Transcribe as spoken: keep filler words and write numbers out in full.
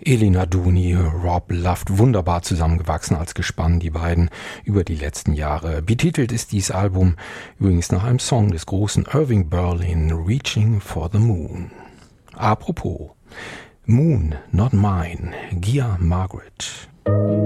Elina Duni, Rob Luft, wunderbar zusammengewachsen als Gespann, die beiden über die letzten Jahre. Betitelt ist dieses Album übrigens nach einem Song des großen Irving Berlin, Reaching for the Moon. Apropos, Moon, Not Mine, Gia Margaret.